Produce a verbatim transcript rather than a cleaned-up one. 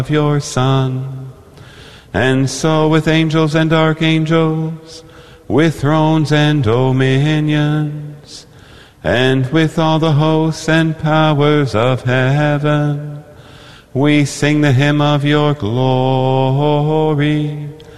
of your Son. And so with angels and archangels, with thrones and dominions, and with all the hosts and powers of heaven, we sing the hymn of your glory.